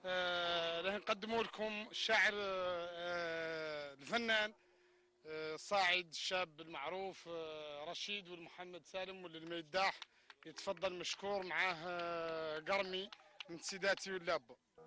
راح نقدموا لكم الشاعر الفنان الصاعد الشاب المعروف رشيد والمحمد سالم والميداح. يتفضل مشكور معاه قرمي من سيداتي واللاب.